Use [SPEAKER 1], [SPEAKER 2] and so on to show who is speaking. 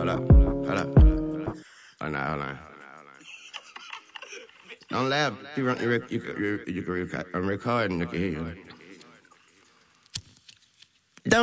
[SPEAKER 1] Hold up. Hold up. Oh, no, hold on. Don't laugh. You can record. I'm recording. You can hear you.